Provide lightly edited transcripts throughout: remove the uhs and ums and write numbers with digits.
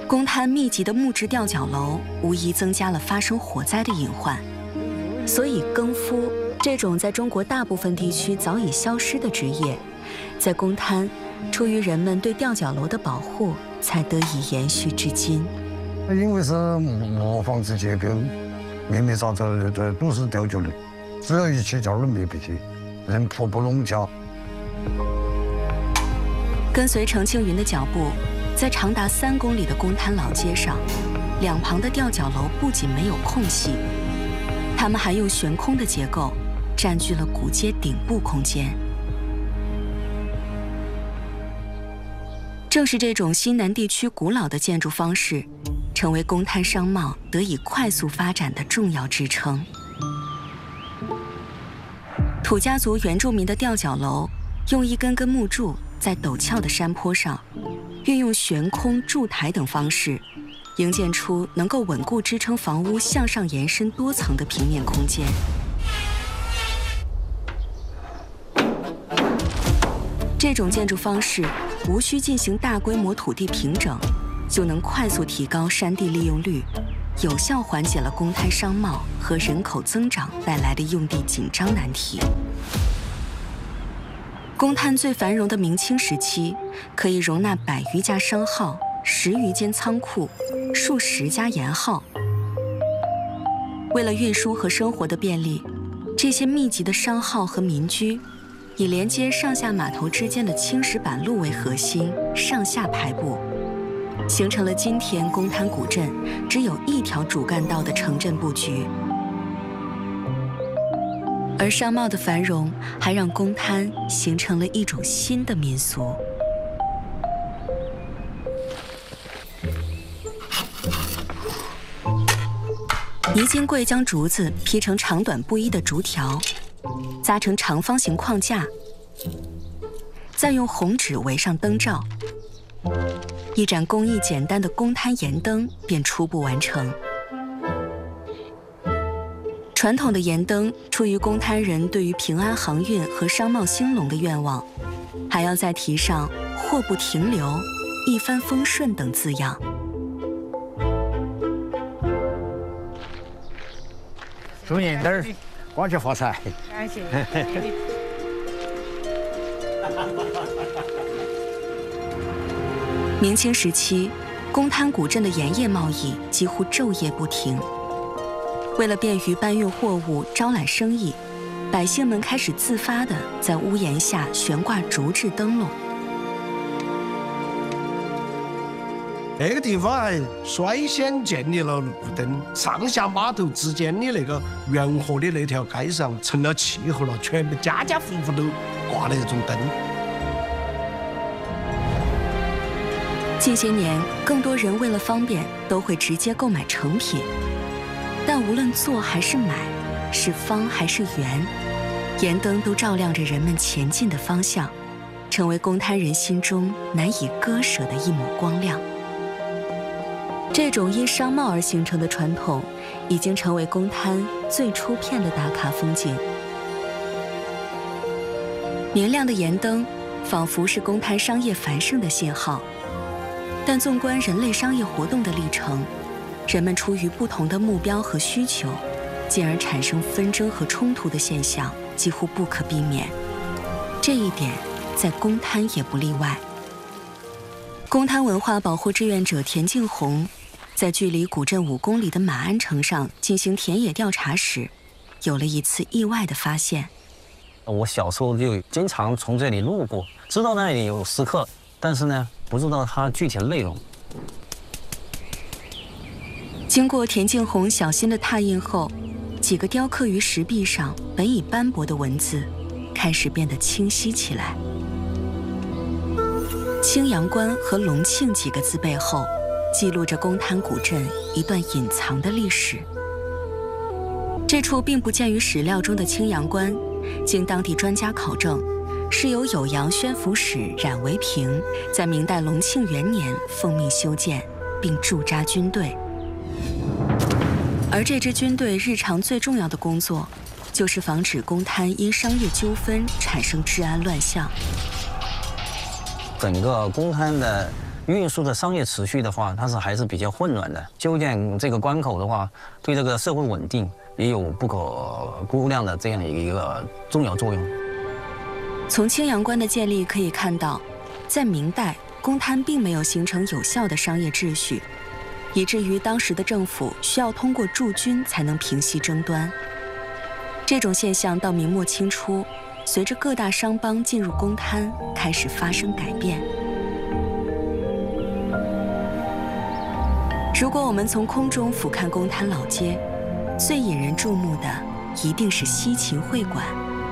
公滩密集的木质吊脚楼无疑增加了发生火灾的隐患，所以更夫这种在中国大部分地区早已消失的职业，在公滩出于人们对吊脚楼的保护，才得以延续至今。 因为是磨坊子结构，密密匝匝的都是吊脚的，只要一起脚都密不起，人迫不拢脚。 跟随程庆云的脚步，在长达3公里的公滩老街上，两旁的吊脚楼不仅没有空隙，他们还用悬空的结构占据了古街顶部空间。正是这种西南地区古老的建筑方式，成为公滩商贸得以快速发展的重要支撑。土家族原住民的吊脚楼，用一根根木柱在陡峭的山坡上，运用悬空、筑台等方式，营建出能够稳固支撑房屋向上延伸多层的平面空间。这种建筑方式无需进行大规模土地平整，就能快速提高山地利用率，有效缓解了公滩商贸和人口增长带来的用地紧张难题。公滩最繁荣的明清时期，可以容纳100余家商号、10余间仓库、数十家盐号。为了运输和生活的便利，这些密集的商号和民居，以连接上下码头之间的青石板路为核心，上下排布，形成了今天公滩古镇只有一条主干道的城镇布局。而商贸的繁荣，还让公滩形成了一种新的民俗。倪金贵将竹子劈成长短不一的竹条，扎成长方形框架，再用红纸围上灯罩，一盏工艺简单的公滩盐灯便初步完成。传统的盐灯出于公滩人对于平安航运和商贸兴隆的愿望，还要再提上“货不停留”“一帆风顺”等字样。 祝您这儿光去发财。 感谢。 明清时期，公滩古镇的盐业贸易几乎昼夜不停。为了便于搬运货物、招揽生意，百姓们开始自发地在屋檐下悬挂竹制灯笼。 那个地方还率先建立了路灯，上下码头之间的那个沿河的那条街上成了气候了，全部家家户户都挂了那种灯。 近些年，更多人为了方便，都会直接购买成品。但无论做还是买，是方还是圆，盐灯都照亮着人们前进的方向，成为公滩人心中难以割舍的一抹光亮。这种因商贸而形成的传统，已经成为公滩最出片的打卡风景。明亮的盐灯，仿佛是公滩商业繁盛的信号。但纵观人类商业活动的历程，人们出于不同的目标和需求，进而产生纷争和冲突的现象几乎不可避免。这一点在公滩也不例外。公滩文化保护志愿者田敬红在距离古镇5公里的马鞍城上进行田野调查时，有了一次意外的发现。 我小时候就经常从这里路过，知道那里有石刻，但是呢，不知道它具体的内容。 经过田敬红小心的拓印后，几个雕刻于石壁上本已斑驳的文字开始变得清晰起来。青阳关和隆庆几个字背后，记录着公滩古镇一段隐藏的历史。这处并不见于史料中的青阳关，经当地专家考证，是由酉阳宣抚使冉维平在明代隆庆元年奉命修建，并驻扎军队。而这支军队日常最重要的工作，就是防止公滩因商业纠纷产生治安乱象。 整个公滩的运输的商业秩序的话，它还是比较混乱的。修建这个关口的话，对这个社会稳定也有不可估量的这样一个重要作用。 从青阳关的建立可以看到，在明代，公滩并没有形成有效的商业秩序，以至于当时的政府需要通过驻军才能平息争端。这种现象到明末清初，随着各大商帮进入公滩，开始发生改变。如果我们从空中俯瞰公滩老街，最引人注目的一定是西秦会馆。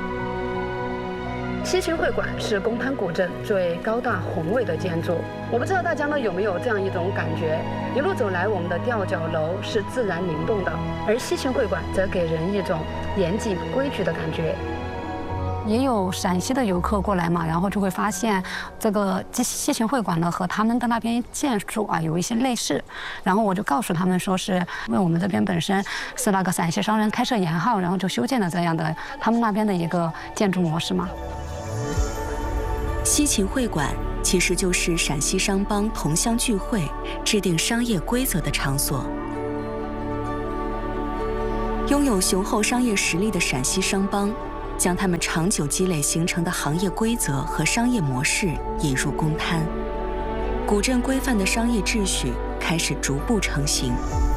西秦会馆是公滩古镇最高大宏伟的建筑。我不知道大家呢有没有这样一种感觉：一路走来，我们的吊脚楼是自然灵动的，而西秦会馆则给人一种严谨规矩的感觉。 也有陕西的游客过来嘛，然后就会发现这个西秦会馆呢和他们的那边建筑啊有一些类似，然后我就告诉他们说是因为我们这边本身是那个陕西商人开设盐号，然后就修建了这样的他们那边的一个建筑模式嘛。 西秦会馆其实就是陕西商帮同乡聚会、制定商业规则的场所。拥有雄厚商业实力的陕西商帮，将他们长久积累形成的行业规则和商业模式引入公滩，古镇规范的商业秩序开始逐步成型。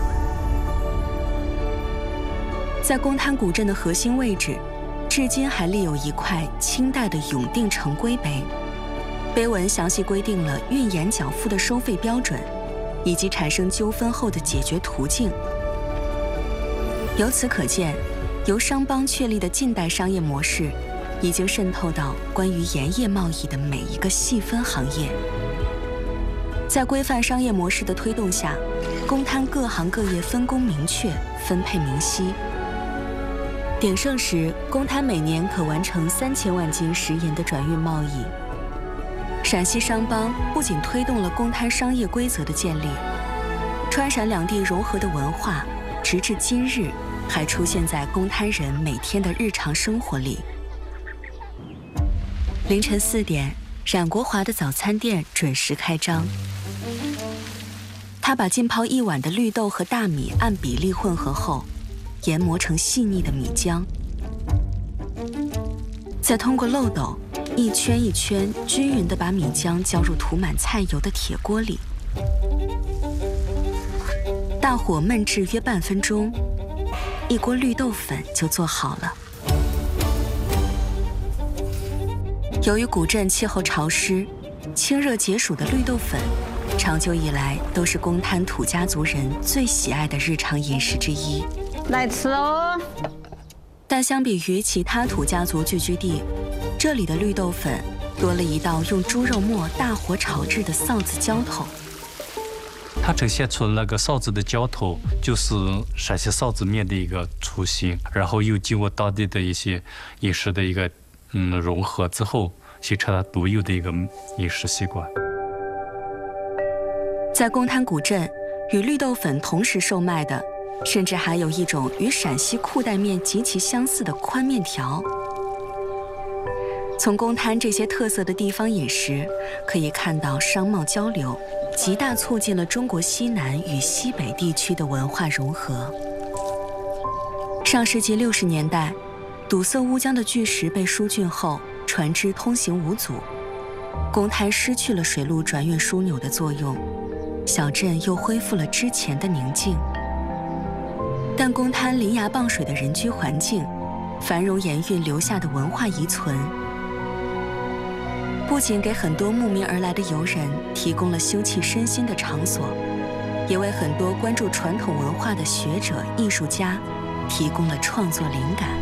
在公滩古镇的核心位置，至今还立有一块清代的永定城规碑，碑文详细规定了运盐缴付的收费标准，以及产生纠纷后的解决途径。由此可见，由商帮确立的近代商业模式，已经渗透到关于盐业贸易的每一个细分行业。在规范商业模式的推动下，公滩各行各业分工明确，分配明晰。鼎盛时，公滩每年可完成3000万斤食盐的转运贸易。陕西商帮不仅推动了公滩商业规则的建立，川陕两地融合的文化，直至今日还出现在公滩人每天的日常生活里。凌晨4点，冉国华的早餐店准时开张。他把浸泡1碗的绿豆和大米按比例混合后，研磨成细腻的米浆，再通过漏斗一圈一圈均匀地把米浆浇入涂满菜油的铁锅里，大火焖制约半分钟，一锅绿豆粉就做好了。由于古镇气候潮湿，清热解暑的绿豆粉长久以来都是公滩土家族人最喜爱的日常饮食之一。 来吃哦！ 但相比于其他土家族聚居地，这里的绿豆粉多了一道用猪肉末大火炒制的臊子浇头。 它呈现出那个臊子的浇头，就是陕西臊子面的一个雏形，然后又经过当地的一些饮食的一个融合之后，形成了独有的一个饮食习惯。 在公滩古镇，与绿豆粉同时售卖的，甚至还有一种与陕西裤带面极其相似的宽面条。从公滩这些特色的地方饮食，可以看到商贸交流极大促进了中国西南与西北地区的文化融合。上世纪60年代，堵塞乌江的巨石被疏浚后，船只通行无阻，公滩失去了水路转运枢纽的作用，小镇又恢复了之前的宁静。但公滩临崖傍水的人居环境，繁荣盐运留下的文化遗存，不仅给很多慕名而来的游人提供了休憩身心的场所，也为很多关注传统文化的学者、艺术家提供了创作灵感。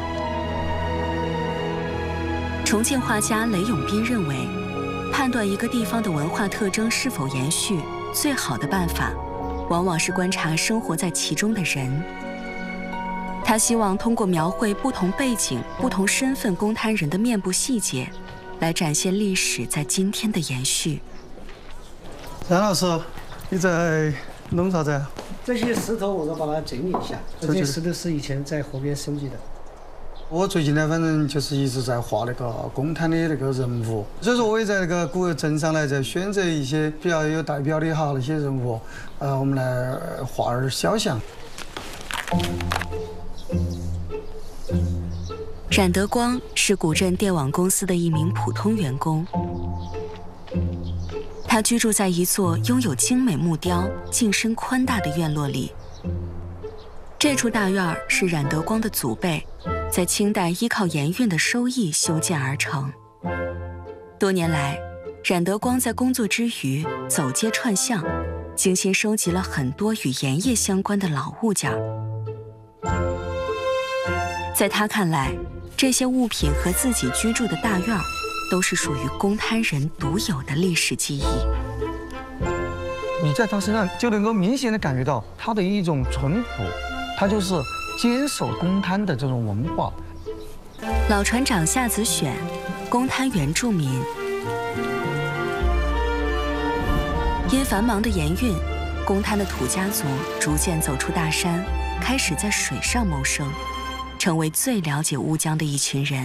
重庆画家雷永斌认为，判断一个地方的文化特征是否延续，最好的办法，往往是观察生活在其中的人。他希望通过描绘不同背景、不同身份公滩人的面部细节，来展现历史在今天的延续。 冉老师，你在弄啥子啊？ 这些石头我都把它整理一下，这些石头是以前在河边收集的。 我最近呢，反正就是一直在画那个公摊的那个人物，所以说我也在那个古镇上来在选择一些比较有代表的那些人物，我们来画点小像。 冉德光是古镇电网公司的一名普通员工，他居住在一座拥有精美木雕、进深宽大的院落里。这处大院是冉德光的祖辈在清代依靠盐运的收益修建而成。多年来，冉德光在工作之余走街串巷，精心收集了很多与盐业相关的老物件。在他看来，这些物品和自己居住的大院都是属于公摊人独有的历史记忆。 你在他身上就能够明显的感觉到他的一种淳朴，他就是坚守公摊的这种文化。 老船长夏子选，公摊原住民。因繁忙的盐运，公摊的土家族逐渐走出大山，开始在水上谋生，成为最了解乌江的一群人。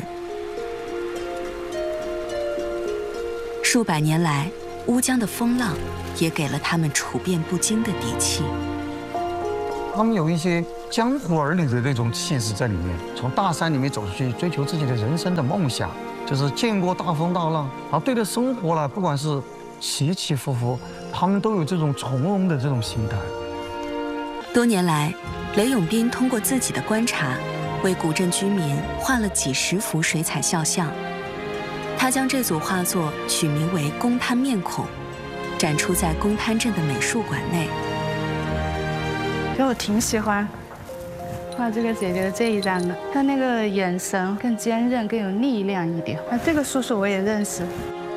数百年来，乌江的风浪也给了他们处变不惊的底气。 他们有一些江湖儿女的那种气质在里面，从大山里面走出去，追求自己的人生的梦想，就是见过大风大浪，然后对待生活呢，不管是起起伏伏，他们都有这种从容的这种心态。 多年来，雷永斌通过自己的观察，为古镇居民画了几十幅水彩肖像。他将这组画作取名为“公摊面孔”，展出在公摊镇的美术馆内。 我挺喜欢画这个姐姐的这一张的，她那个眼神更坚韧、更有力量一点。这个叔叔我也认识，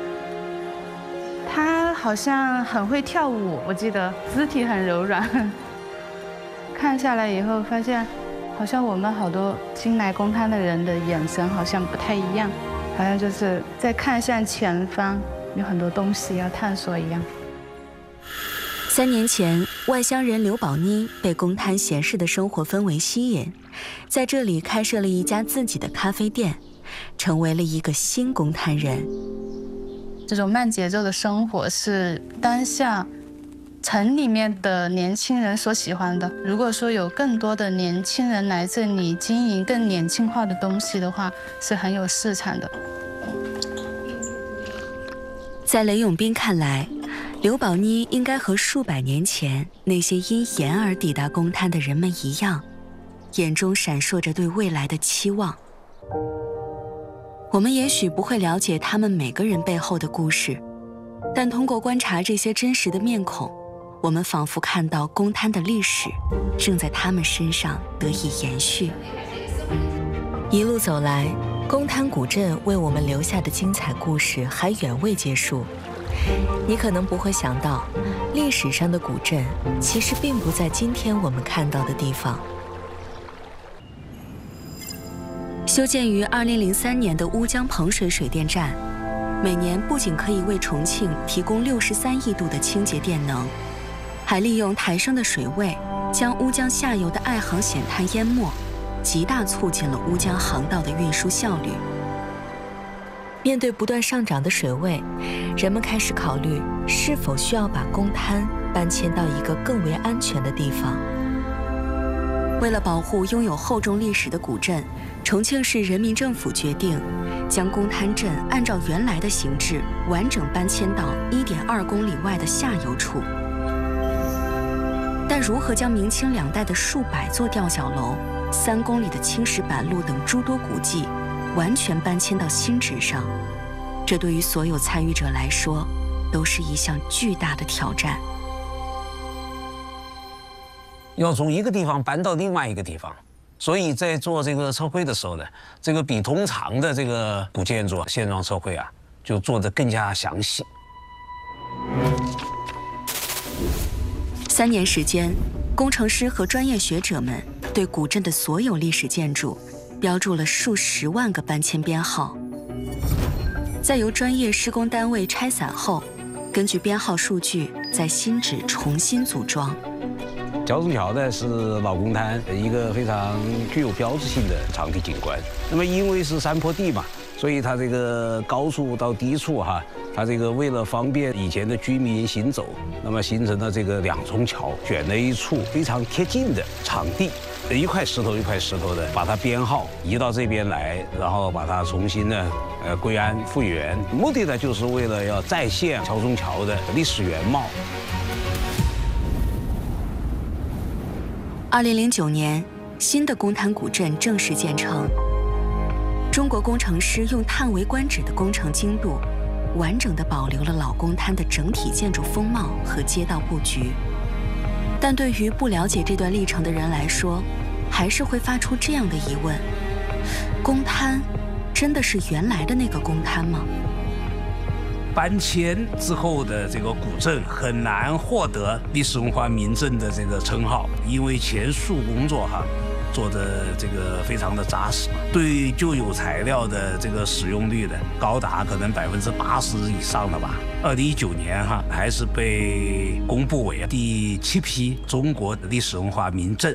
他好像很会跳舞，我记得肢体很柔软。看下来以后发现，好像我们好多新来公摊的人的眼神好像不太一样，好像就是在看向前方，有很多东西要探索一样。 3年前，外乡人刘宝妮被公摊闲适的生活氛围吸引，在这里开设了一家自己的咖啡店，成为了一个新公摊人。 这种慢节奏的生活是当下城里面的年轻人所喜欢的。如果说有更多的年轻人来这里经营更年轻化的东西的话，是很有市场的。 在雷永斌看来，刘宝妮应该和数百年前那些因盐而抵达公摊的人们一样，眼中闪烁着对未来的期望。我们也许不会了解他们每个人背后的故事，但通过观察这些真实的面孔，我们仿佛看到公摊的历史正在他们身上得以延续。一路走来，公摊古镇为我们留下的精彩故事还远未结束。你可能不会想到，历史上的古镇其实并不在今天我们看到的地方。修建于2003年的乌江彭水水电站，每年不仅可以为重庆提供63亿度的清洁电能，还利用抬升的水位将乌江下游的爱航险滩淹没，极大促进了乌江航道的运输效率。面对不断上涨的水位，人们开始考虑是否需要把公摊搬迁到一个更为安全的地方。为了保护拥有厚重历史的古镇，重庆市人民政府决定将公摊镇按照原来的形制完整搬迁到1.2公里外的下游处。但如何将明清2代的数百座吊脚楼、3公里的青石板路等诸多古迹完全搬迁到新址上，这对于所有参与者来说都是一项巨大的挑战。 要从一个地方搬到另外一个地方，所以在做这个测绘的时候呢，这个比通常的这个古建筑现状测绘啊，就做得更加详细。 3年时间，工程师和专业学者们对古镇的所有历史建筑标注了数十万个搬迁编号，在由专业施工单位拆散后，根据编号数据在新址重新组装。 胶中桥呢是老公滩一个非常具有标志性的场地景观。那么因为是山坡地嘛，所以它这个高处到低处它这个为了方便以前的居民行走，那么形成了这个2重桥，选了一处非常贴近的场地，一块石头一块石头的把它编号移到这边来，然后把它重新呢归安复原，目的呢就是为了要再现桥中桥的历史原貌。 2009年，新的公滩古镇正式建成。中国工程师用叹为观止的工程精度，完整地保留了老公滩的整体建筑风貌和街道布局。但对于不了解这段历程的人来说，还是会发出这样的疑问：公滩真的是原来的那个公滩吗？ 搬迁之后的这个古镇很难获得历史文化名镇的这个称号，因为前述工作做的这个非常的扎实，对旧有材料的这个使用率的高达可能80%以上的吧。2019年还是被公布为第7批中国的历史文化名镇。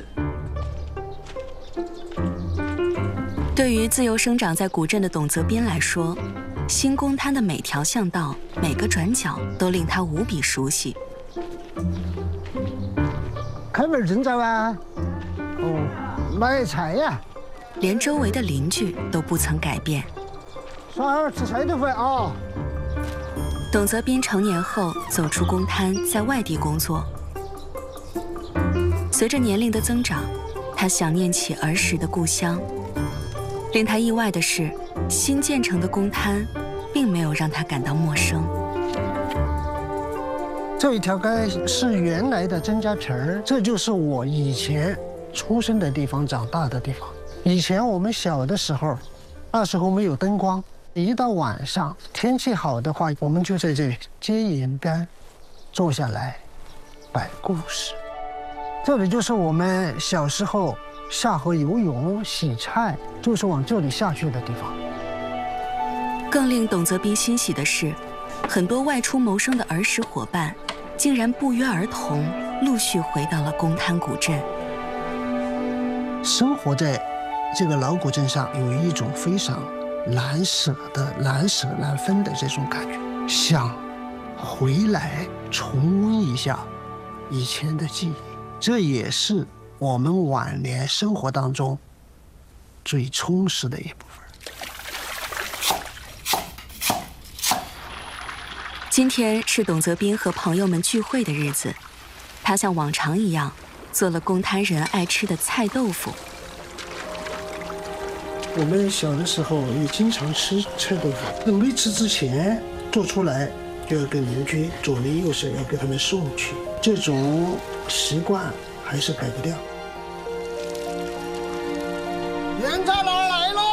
对于自由生长在古镇的董泽斌来说，新公滩的每条巷道、每个转角都令他无比熟悉。 开门正早啊！哦，买菜呀！ 连周围的邻居都不曾改变。 说好吃菜头饭啊！ 董泽斌成年后走出公滩，在外地工作。随着年龄的增长，他想念起儿时的故乡。令他意外的是，新建成的公滩并没有让他感到陌生。 这一条街是原来的曾家坪儿，这就是我以前出生的地方、长大的地方。以前我们小的时候，那时候没有灯光，一到晚上天气好的话，我们就在这街沿边坐下来摆故事。这里就是我们小时候下河游泳、洗菜，就是往这里下去的地方。 更令董泽斌欣喜的是，很多外出谋生的儿时伙伴，竟然不约而同陆续回到了公滩古镇。 生活在这个老古镇上，有一种非常难舍难分的这种感觉，想回来重温一下以前的记忆，这也是我们晚年生活当中最充实的一部分。 今天是董泽斌和朋友们聚会的日子，他像往常一样做了公滩人爱吃的菜豆腐。 我们小的时候也经常吃菜豆腐，没吃之前做出来就要跟邻居左邻右舍要给他们送去，这种习惯还是改不掉。原栅栏来喽！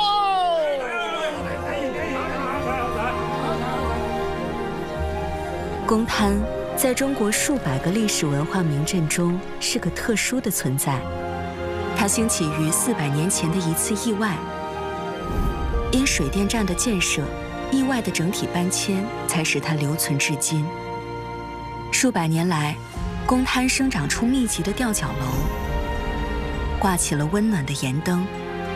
公滩在中国数百个历史文化名镇中是个特殊的存在，它兴起于400年前的一次意外。因水电站的建设，意外的整体搬迁才使它留存至今。数百年来，公滩生长出密集的吊脚楼，挂起了温暖的盐灯。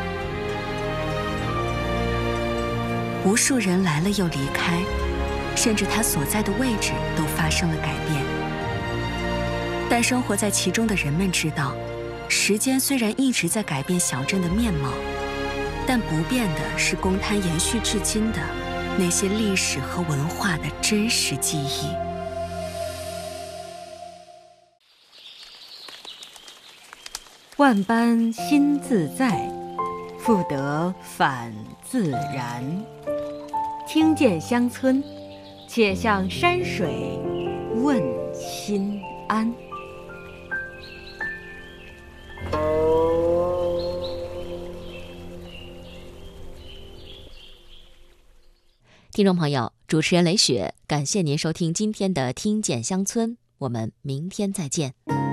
无数人来了又离开，甚至它所在的位置都发生了改变。但生活在其中的人们知道，时间虽然一直在改变小镇的面貌，但不变的是公滩延续至今的那些历史和文化的真实记忆。 万般心自在，复得返自然。听见乡村，且向山水问心安。 听众朋友，主持人雷雪，感谢您收听今天的《听见乡村》，我们明天再见。